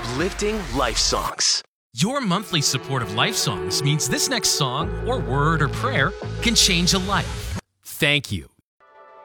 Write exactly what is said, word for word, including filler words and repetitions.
uplifting life songs. Your monthly support of Life Songs means this next song, or word, or prayer can change a life. Thank you.